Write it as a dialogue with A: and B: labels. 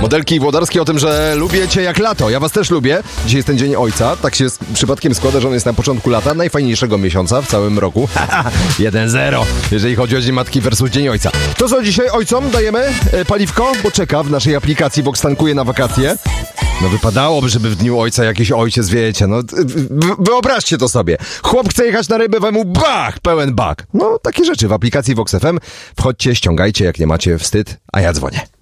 A: Włodarki i Włodarski o tym, że lubię cię jak lato. Ja was też lubię. Dzisiaj jest ten Dzień Ojca. Tak się przypadkiem składa, że on jest na początku lata, najfajniejszego miesiąca w całym roku. 1-0, jeżeli chodzi o Dzień Matki versus Dzień Ojca. To co dzisiaj ojcom dajemy? Paliwko? Bo czeka w naszej aplikacji Vox tankuje na wakacje. No wypadałoby, żeby w Dniu Ojca jakiś ojciec, wiecie, no wyobraźcie to sobie. Chłop chce jechać na rybę, we mu bach, pełen bak. No takie rzeczy w aplikacji Vox FM. Wchodźcie, ściągajcie, jak nie macie wstyd, a ja dzwonię.